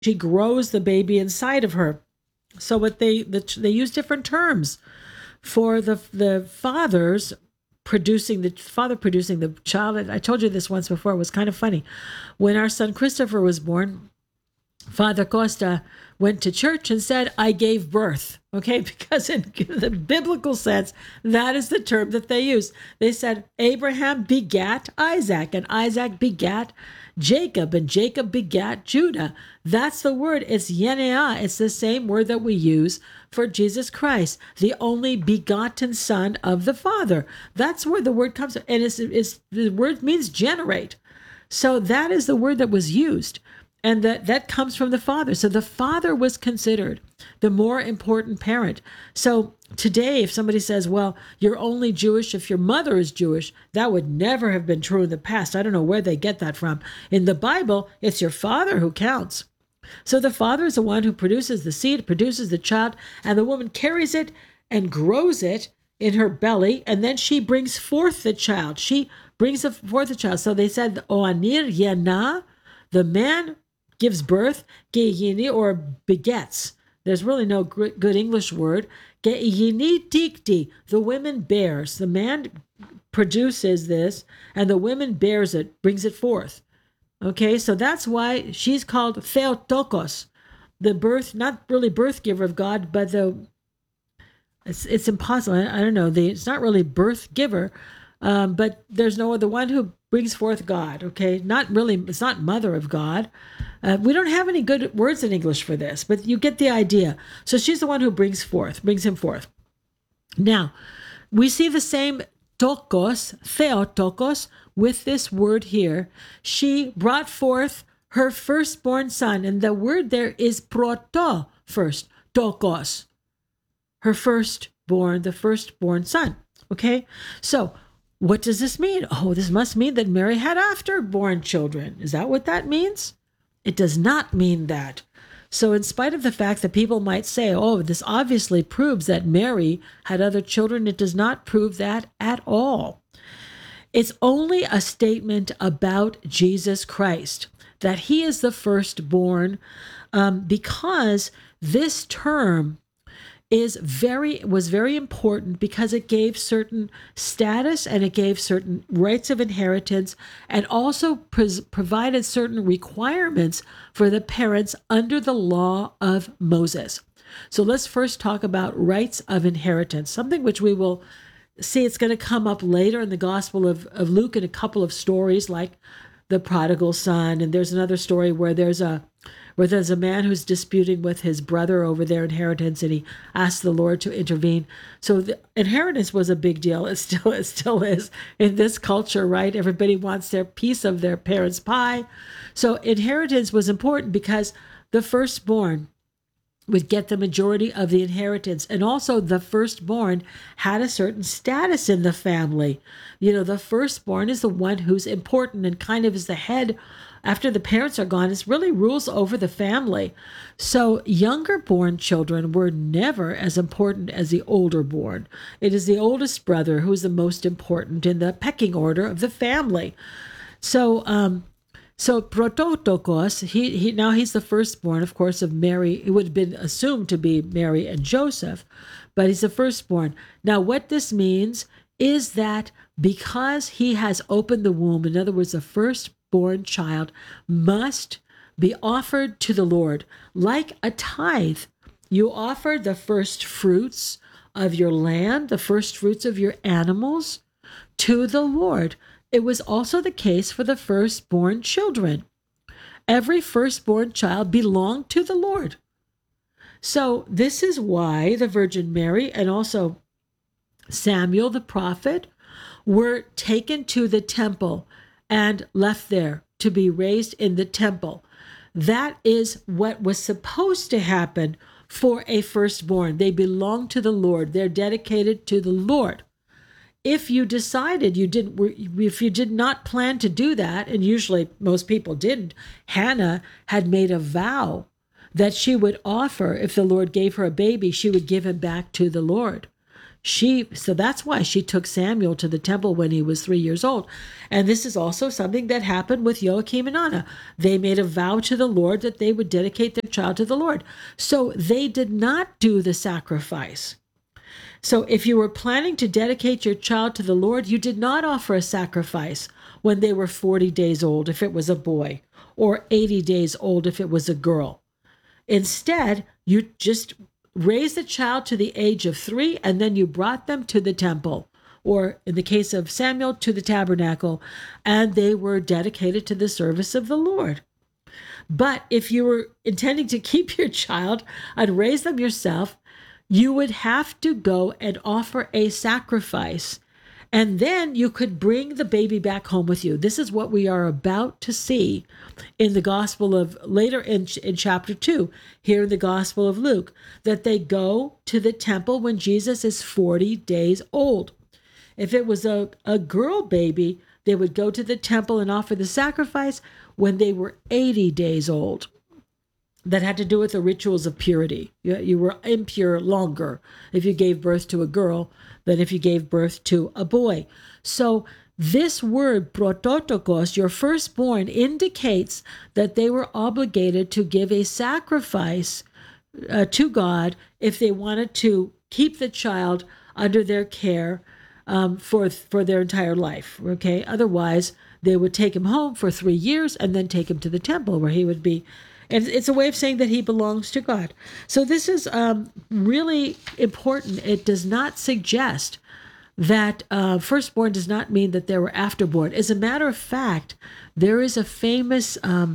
She grows the baby inside of her. So what they use different terms for the father producing the child. I told you this once before. It was kind of funny. When our son Christopher was born, Father Costa went to church and said, I gave birth. Okay, because in the biblical sense, that is the term that they use. They said, Abraham begat Isaac, and Isaac begat Jacob, and Jacob begat Judah. That's the word. It's Yeneah. It's the same word that we use for Jesus Christ, the only begotten Son of the Father. That's where the word comes from. And the word means generate. So that is the word that was used. And that comes from the father. So the father was considered the more important parent. So today, if somebody says, well, you're only Jewish if your mother is Jewish, that would never have been true in the past. I don't know where they get that from. In the Bible, it's your father who counts. So the father is the one who produces the seed, produces the child, and the woman carries it and grows it in her belly, and then she brings forth the child. She brings forth the child. So they said, Oanir Yana, the man gives birth, ge'yini, or begets. There's really no good English word. Ge'yini tikti, the women bears. The man produces this, and the woman bears it, brings it forth. Okay, so that's why she's called Theotokos, the birth, not really birth giver of God, but it's impossible. I don't know. It's not really birth giver, but there's no other one who brings forth God. Okay, not really. It's not mother of God. We don't have any good words in English for this, but you get the idea. So she's the one who brings him forth. Now, we see the same tokos, theotokos, with this word here. She brought forth her firstborn son, and the word there is proto, first, tokos, her the firstborn son. Okay, so what does this mean? Oh, this must mean that Mary had afterborn children. Is that what that means? It does not mean that. So in spite of the fact that people might say, oh, this obviously proves that Mary had other children, it does not prove that at all. It's only a statement about Jesus Christ, that he is the firstborn, because this term was very important because it gave certain status and it gave certain rights of inheritance, and also provided certain requirements for the parents under the law of Moses. So let's first talk about rights of inheritance, something which we will see. It's going to come up later in the Gospel of Luke in a couple of stories, like the prodigal son, and there's another story where there's a man who's disputing with his brother over their inheritance, and he asks the Lord to intervene. So the inheritance was a big deal. It still is in this culture, right? Everybody wants their piece of their parents' pie. So inheritance was important because the firstborn would get the majority of the inheritance. And also the firstborn had a certain status in the family. You know, the firstborn is the one who's important and kind of is the head after the parents are gone. It really rules over the family. So younger born children were never as important as the older born. It is the oldest brother who is the most important in the pecking order of the family. So Prototokos, he's the firstborn, of course, of Mary. It would have been assumed to be Mary and Joseph, but he's the firstborn. Now, what this means is that because he has opened the womb, in other words, the firstborn child must be offered to the Lord like a tithe. You offer the first fruits of your land, the first fruits of your animals to the Lord. It was also the case for the firstborn children. Every firstborn child belonged to the Lord. So this is why the Virgin Mary and also Samuel the prophet were taken to the temple and left there to be raised in the temple. That is what was supposed to happen for a firstborn. They belong to the Lord. They're dedicated to the Lord. If you decided if you did not plan to do that, and usually most people didn't, Hannah had made a vow that she would offer, if the Lord gave her a baby, she would give him back to the Lord. So that's why she took Samuel to the temple when he was 3 years old. And this is also something that happened with Joachim and Anna. They made a vow to the Lord that they would dedicate their child to the Lord. So they did not do the sacrifice. So if you were planning to dedicate your child to the Lord, you did not offer a sacrifice when they were 40 days old if it was a boy, or 80 days old if it was a girl. Instead, you just raised the child to the age of 3, and then you brought them to the temple, or in the case of Samuel, to the tabernacle, and they were dedicated to the service of the Lord. But if you were intending to keep your child and raise them yourself, you would have to go and offer a sacrifice, and then you could bring the baby back home with you. This is what we are about to see in the Gospel of, later in chapter 2, here in the Gospel of Luke, that they go to the temple when Jesus is 40 days old. If it was a girl baby, they would go to the temple and offer the sacrifice when they were 80 days old. That had to do with the rituals of purity. You were impure longer if you gave birth to a girl than if you gave birth to a boy. So this word, prototokos, your firstborn, indicates that they were obligated to give a sacrifice to God if they wanted to keep the child under their care for their entire life. Okay, otherwise they would take him home for 3 years and then take him to the temple where he would be. And it's a way of saying that he belongs to God. So this is really important. It does not suggest that firstborn does not mean that there were afterborn. As a matter of fact, there is a famous,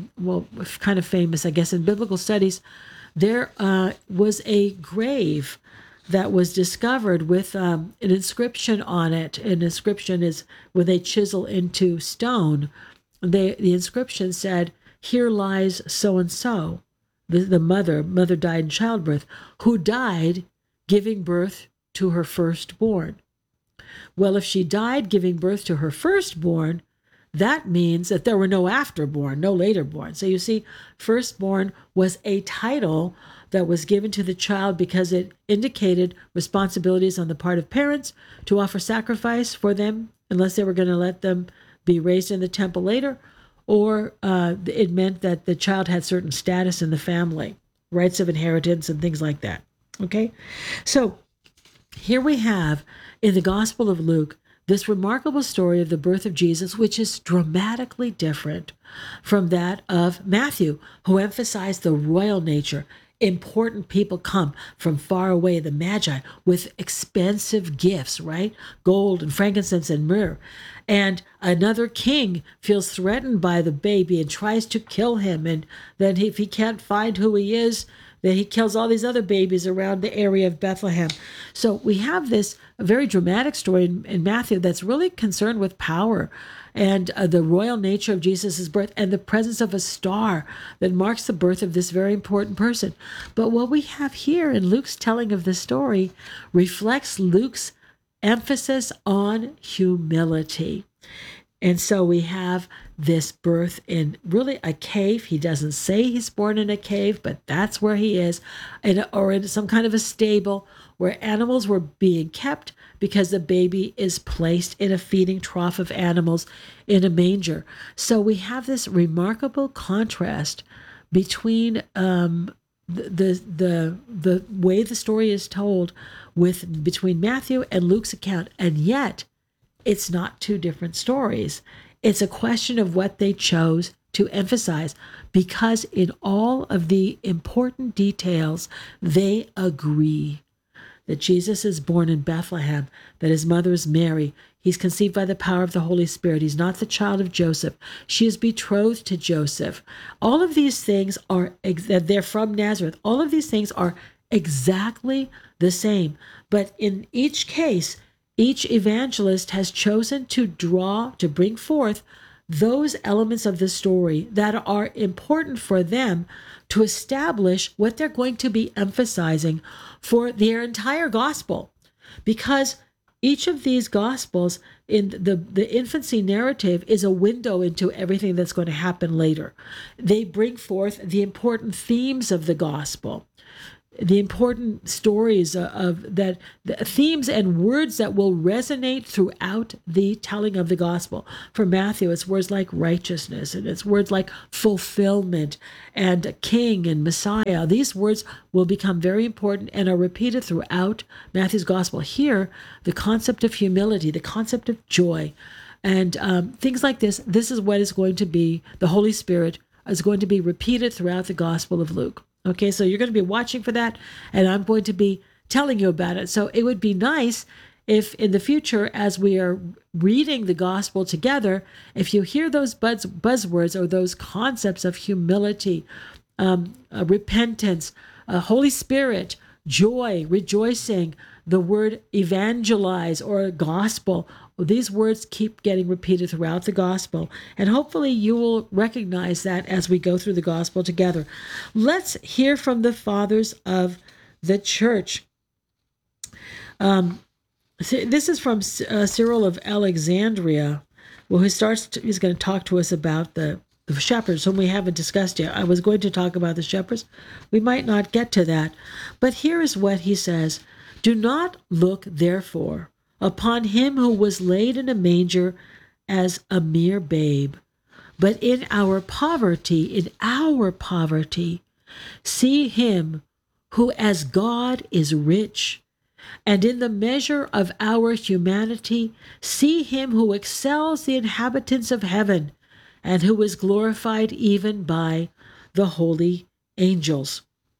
kind of famous, I guess, in biblical studies, there was a grave that was discovered with an inscription on it. An inscription is when they chisel into stone. The inscription said, "Here lies so-and-so," the mother died in childbirth, who died giving birth to her firstborn. Well, if she died giving birth to her firstborn, that means that there were no afterborn, no laterborn. So you see, firstborn was a title that was given to the child because it indicated responsibilities on the part of parents to offer sacrifice for them, unless they were going to let them be raised in the temple later, or it meant that the child had certain status in the family, rights of inheritance and things like that. Okay? So here we have in the Gospel of Luke this remarkable story of the birth of Jesus, which is dramatically different from that of Matthew, who emphasized the royal nature. Important people come from far away, the Magi, with expensive gifts, right? Gold and frankincense and myrrh. And another king feels threatened by the baby and tries to kill him. And then if he can't find who he is, then he kills all these other babies around the area of Bethlehem. So we have this very dramatic story in Matthew that's really concerned with power and the royal nature of Jesus' birth and the presence of a star that marks the birth of this very important person. But what we have here in Luke's telling of the story reflects Luke's emphasis on humility. And so we have this birth in really a cave. He doesn't say he's born in a cave, but that's where he is, or in some kind of a stable where animals were being kept because the baby is placed in a feeding trough of animals in a manger. So we have this remarkable contrast between the way the story is told between Matthew and Luke's account, and yet it's not two different stories. It's a question of what they chose to emphasize, because in all of the important details, they agree that Jesus is born in Bethlehem, that his mother is Mary. He's conceived by the power of the Holy Spirit. He's not the child of Joseph. She is betrothed to Joseph. All of these things they're from Nazareth. All of these things are exactly the same. But in each case, each evangelist has chosen to bring forth those elements of the story that are important for them to establish what they're going to be emphasizing for their entire gospel. Because each of these gospels, in the infancy narrative, is a window into everything that's going to happen later. They bring forth the important themes of the gospel. the important stories of that, the themes and words that will resonate throughout the telling of the gospel. For Matthew, it's words like righteousness, and it's words like fulfillment and king and Messiah. These words will become very important and are repeated throughout Matthew's gospel. Here, the concept of humility, the concept of joy, and things like this. This is what is going to be, the Holy Spirit is going to be repeated throughout the Gospel of Luke. Okay, so you're going to be watching for that, and I'm going to be telling you about it. So it would be nice if in the future, as we are reading the gospel together, if you hear those buzzwords or those concepts of humility, repentance, Holy Spirit, joy, rejoicing, the word evangelize or gospel, these words keep getting repeated throughout the gospel. And hopefully you will recognize that as we go through the gospel together. Let's hear from the fathers of the church. This is from Cyril of Alexandria, he's going to talk to us about the shepherds, whom we haven't discussed yet. I was going to talk about the shepherds. We might not get to that. But here is what he says. Do not look, therefore, upon him who was laid in a manger as a mere babe, but in our poverty, see him who as God is rich, and in the measure of our humanity, see him who excels the inhabitants of heaven, and who is glorified even by the holy angels.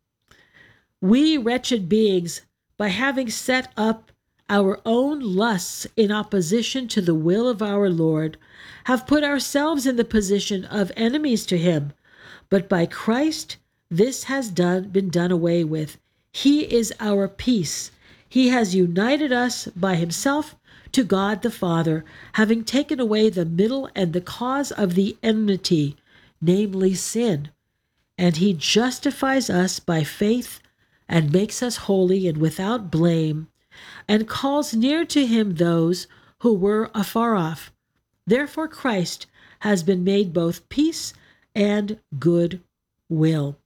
We wretched beings, by having set up our own lusts in opposition to the will of our Lord, have put ourselves in the position of enemies to him. But by Christ this has been done away with. He is our peace. He has united us by himself to God the Father, having taken away the middle and the cause of the enmity, namely sin. And he justifies us by faith and makes us holy and without blame, and calls near to him those who were afar off. Therefore Christ has been made both peace and good will.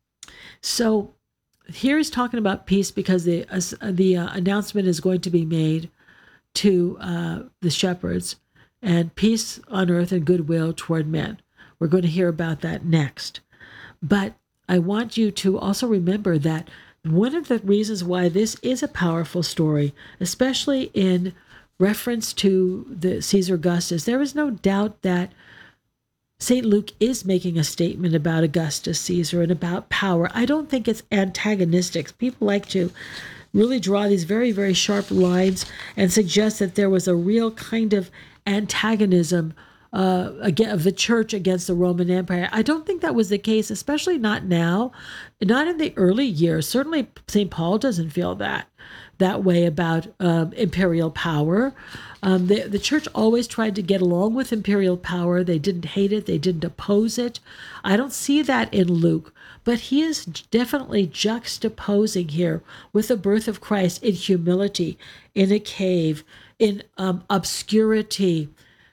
So here he's talking about peace because the announcement is going to be made to the shepherds, and peace on earth and goodwill toward men. We're going to hear about that next. But I want you to also remember that one of the reasons why this is a powerful story, especially in reference to the Caesar Augustus, there is no doubt that St. Luke is making a statement about Augustus Caesar and about power. I don't think it's antagonistic. People like to really draw these very, very sharp lines and suggest that there was a real kind of antagonism of the church against the Roman Empire. I don't think that was the case, especially not now, not in the early years. Certainly St. Paul doesn't feel that way about imperial power. The church always tried to get along with imperial power. They didn't hate it. They didn't oppose it. I don't see that in Luke, but he is definitely juxtaposing here with the birth of Christ in humility, in a cave, in obscurity.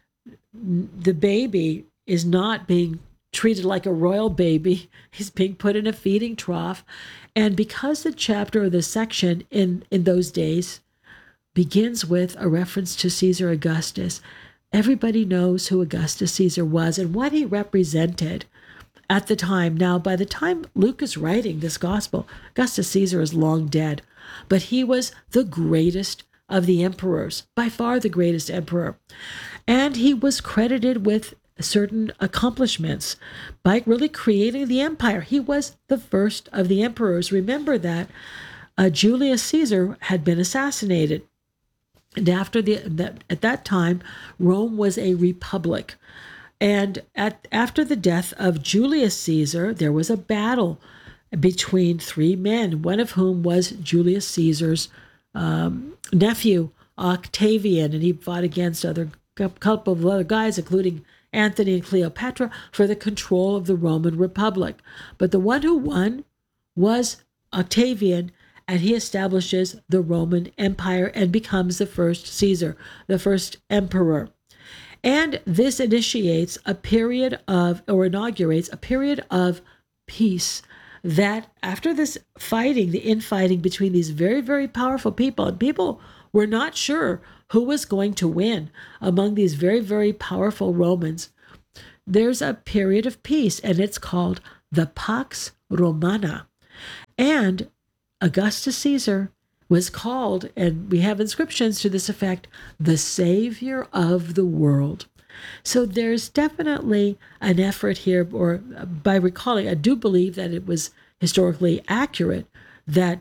The baby is not being treated like a royal baby. He's being put in a feeding trough. And because the chapter or the section in those days begins with a reference to Caesar Augustus, everybody knows who Augustus Caesar was and what he represented at the time. Now, by the time Luke is writing this gospel, Augustus Caesar is long dead, but he was the greatest of the emperors, by far the greatest emperor. And he was credited with certain accomplishments by really creating the empire. He was the first of the emperors. Remember that Julius Caesar had been assassinated. And after at that time, Rome was a republic. And after the death of Julius Caesar, there was a battle between three men, one of whom was Julius Caesar's nephew, Octavian, and he fought against a couple of other guys, including Antony and Cleopatra, for the control of the Roman Republic. But the one who won was Octavian, and he establishes the Roman Empire and becomes the first Caesar, the first emperor. And this inaugurates a period of peace that after this fighting, the infighting between these very, very powerful people, and people were not sure who was going to win among these very, very powerful Romans, there's a period of peace, and it's called the Pax Romana. And Augustus Caesar was called, and we have inscriptions to this effect, the Savior of the world. So there's definitely an effort here, or by recalling, I do believe that it was historically accurate that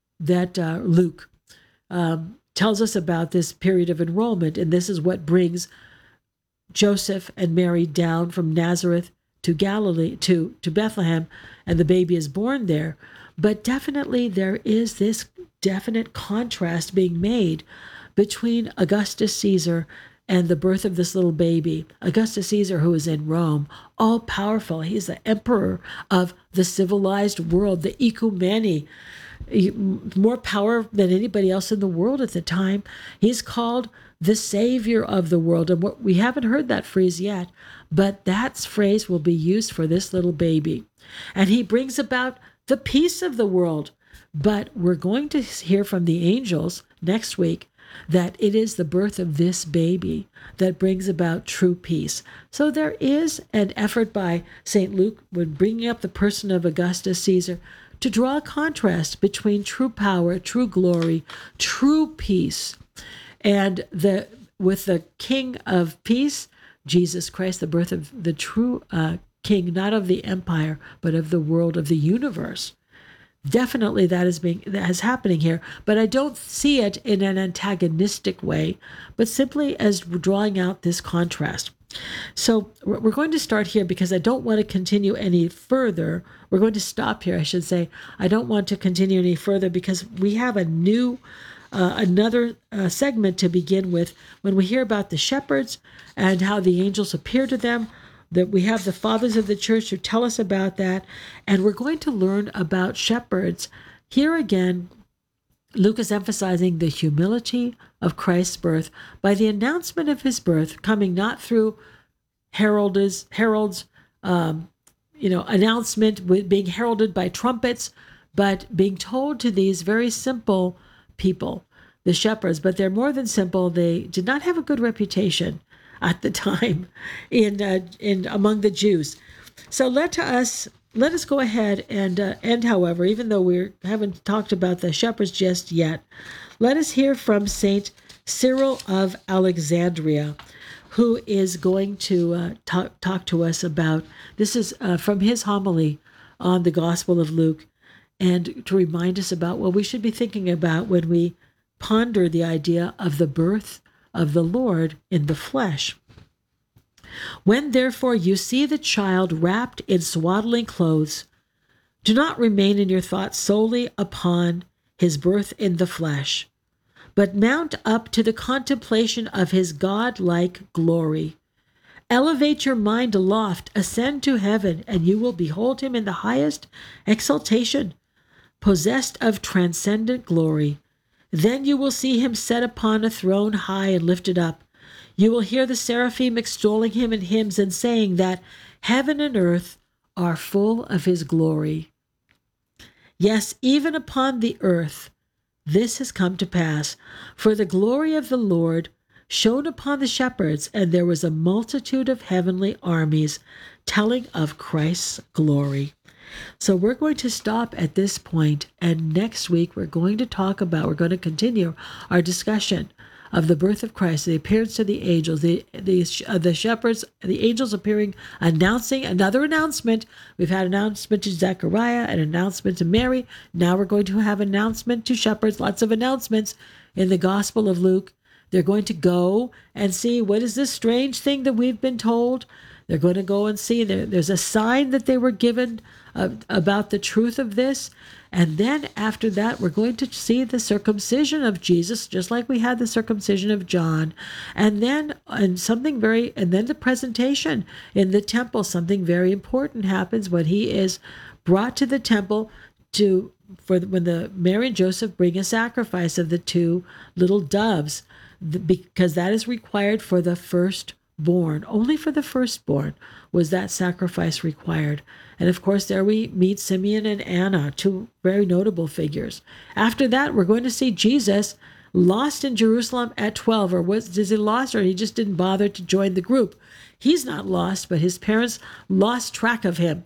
Luke tells us about this period of enrollment, and this is what brings Joseph and Mary down from Nazareth to Galilee, to Bethlehem, and the baby is born there. But definitely there is this definite contrast being made between Augustus Caesar and the birth of this little baby. Augustus Caesar, who is in Rome, all powerful. He's the emperor of the civilized world, the ecumeni, more power than anybody else in the world at the time. He's called the Savior of the world. And we haven't heard that phrase yet, but that phrase will be used for this little baby. And he brings about the peace of the world. But we're going to hear from the angels next week that it is the birth of this baby that brings about true peace. So there is an effort by St. Luke when bringing up the person of Augustus Caesar to draw a contrast between true power, true glory, true peace, and with the King of Peace, Jesus Christ, the birth of the true King, not of the empire, but of the world, of the universe. Definitely that is happening here, but I don't see it in an antagonistic way, but simply as drawing out this contrast. So we're going to start here because I don't want to continue any further. We're going to stop here, I should say. I don't want to continue any further because we have another segment to begin with when we hear about the shepherds and how the angels appear to them. That we have the fathers of the church who tell us about that, and we're going to learn about shepherds. Here again, Luke is emphasizing the humility of Christ's birth by the announcement of his birth coming not through herald's announcement with being heralded by trumpets, but being told to these very simple people, the shepherds. But they're more than simple. They did not have a good reputation at the time in among the Jews. So let us go ahead and end, however, even though we haven't talked about the shepherds just yet, let us hear from Saint Cyril of Alexandria, who is going to talk to us about, this is from his homily on the Gospel of Luke, and to remind us about what we should be thinking about when we ponder the idea of the birth of the Lord in the flesh. When therefore you see the child wrapped in swaddling clothes, do not remain in your thoughts solely upon his birth in the flesh, but mount up to the contemplation of his God-like glory. Elevate your mind aloft, ascend to heaven, and you will behold him in the highest exaltation, possessed of transcendent glory. Then you will see him set upon a throne high and lifted up. You will hear the seraphim extolling him in hymns and saying that heaven and earth are full of his glory. Yes, even upon the earth this has come to pass, for the glory of the Lord shone upon the shepherds, and there was a multitude of heavenly armies telling of Christ's glory. So we're going to stop at this point, and next week we're going to continue our discussion of the birth of Christ, the appearance to the angels, the shepherds, the angels appearing, announcing another announcement. We've had announcement to Zechariah, an announcement to Mary. Now we're going to have announcement to shepherds, lots of announcements in the Gospel of Luke. They're going to go and see, what is this strange thing that we've been told? They're going to go and see. There's a sign that they were given about the truth of this. And then after that, we're going to see the circumcision of Jesus, just like we had the circumcision of John. And then the presentation in the temple. Something very important happens when he is brought to the temple when the Mary and Joseph bring a sacrifice of the two little doves, because that is required for the first born. Only for the firstborn was that sacrifice required. And of course, there we meet Simeon and Anna, two very notable figures. After that, we're going to see Jesus lost in Jerusalem at 12. Or was he lost, or he just didn't bother to join the group? He's not lost, but his parents lost track of him.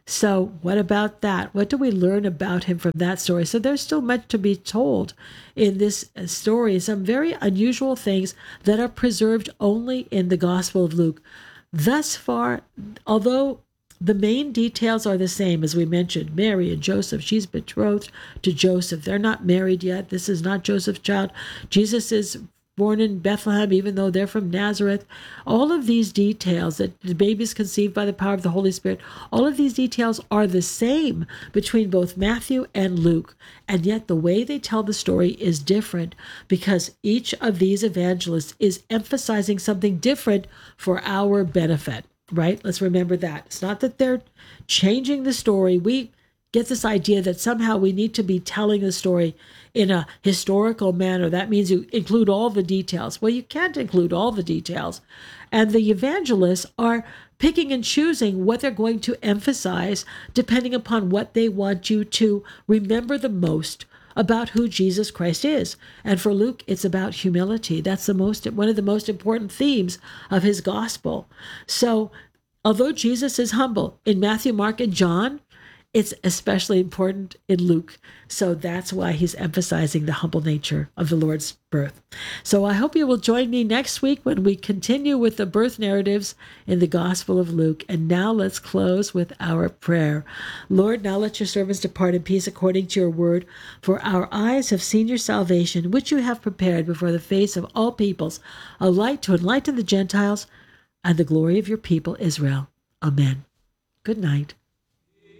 So what about that? What do we learn about him from that story? So there's still much to be told in this story, some very unusual things that are preserved only in the Gospel of Luke. Thus far, although the main details are the same, as we mentioned, Mary and Joseph, she's betrothed to Joseph. They're not married yet. This is not Joseph's child. Jesus is born in Bethlehem, even though they're from Nazareth. All of these details, that the baby is conceived by the power of the Holy Spirit, all of these details are the same between both Matthew and Luke. And yet the way they tell the story is different, because each of these evangelists is emphasizing something different for our benefit, right? Let's remember that. It's not that they're changing the story. We get this idea that somehow we need to be telling the story in a historical manner. That means you include all the details. Well, you can't include all the details. And the evangelists are picking and choosing what they're going to emphasize depending upon what they want you to remember the most about who Jesus Christ is. And for Luke, it's about humility. That's one of the most important themes of his gospel. So although Jesus is humble in Matthew, Mark, and John, it's especially important in Luke. So that's why he's emphasizing the humble nature of the Lord's birth. So I hope you will join me next week when we continue with the birth narratives in the Gospel of Luke. And now let's close with our prayer. Lord, now let your servants depart in peace according to your word. For our eyes have seen your salvation, which you have prepared before the face of all peoples, a light to enlighten the Gentiles and the glory of your people Israel. Amen. Good night.